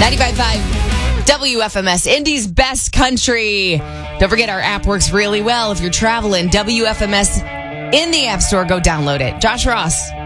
95.5 WFMS, Indy's best country. Don't forget our app works really well if you're traveling. WFMS in the App Store. Go download it. Josh Ross.